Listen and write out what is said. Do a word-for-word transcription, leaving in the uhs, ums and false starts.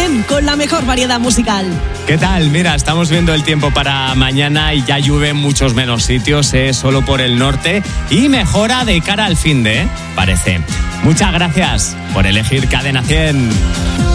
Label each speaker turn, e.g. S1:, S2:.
S1: cien, con la mejor variedad musical.
S2: ¿Qué tal? Mira, estamos viendo el tiempo para mañana y ya llueve en muchos menos sitios, ¿eh? Solo por el norte, y mejora de cara al finde, ¿eh? Parece. Muchas gracias por elegir Cadena cien.